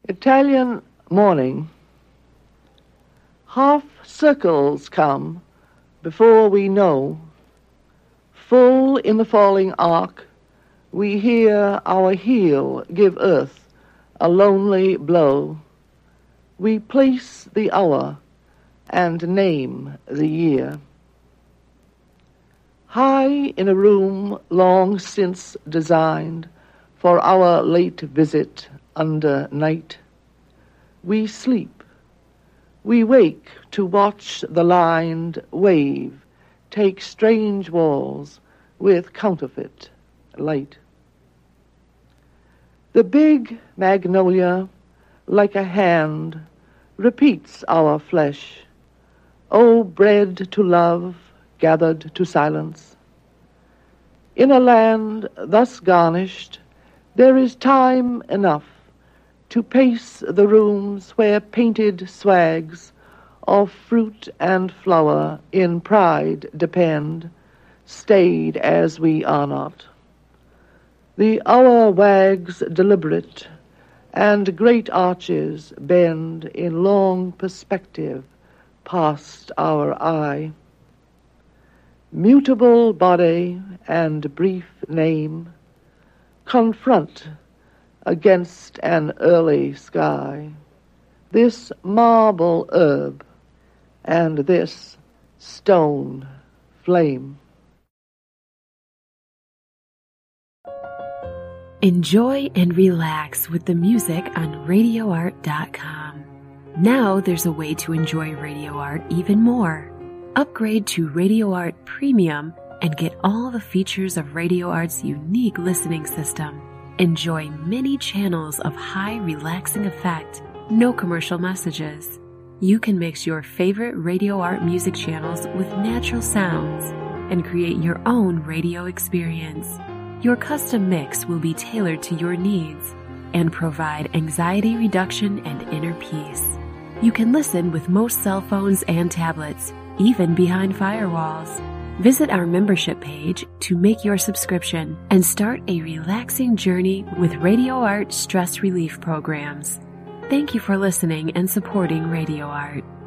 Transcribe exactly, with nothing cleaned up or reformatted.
Italian morning. Half circles come before we know. Full in the falling arc, we hear our heel give earth a lonely blow. We place the hour and name the year. High in a room long since designed for our late visit under night, we sleep. We wake to watch the lined wave take strange walls with counterfeit light. The big magnolia, like a hand, repeats our flesh. O bred to love, gathered to silence. In a land thus garnished, there is time enough to pace the rooms where painted swags of fruit and flower in pride depend, staid as we are not. The hour wags deliberate, and great arches bend in long perspective past our eye. Mutable body and brief name confront against an early sky, this marble herb and this stone flame. Enjoy and relax with the music on radio art dot com. Now there's a way to enjoy Radio Art even more. Upgrade to Radio Art Premium and get all the features of Radio Art's unique listening system. Enjoy many channels of high relaxing effect, no commercial messages. You can mix your favorite Radio Art music channels with natural sounds and create your own radio experience. Your custom mix will be tailored to your needs and provide anxiety reduction and inner peace. You can listen with most cell phones and tablets, even behind firewalls. Visit our membership page to make your subscription and start a relaxing journey with Radio Art stress relief programs. Thank you for listening and supporting Radio Art.